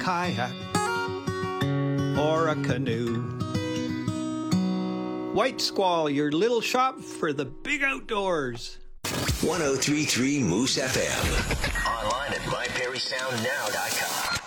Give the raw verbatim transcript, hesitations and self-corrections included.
kayak or a canoe. White Squall, your little shop for the big outdoors. one oh three point three Moose F M. Online at my perry sound now dot com.